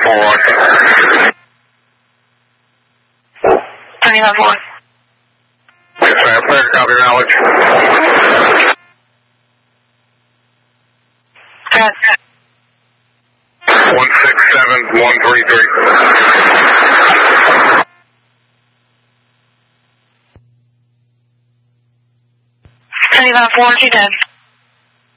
4. Yes, ma'am. Clear, copy, knowledge. Good. 167133. 4, 2 dead.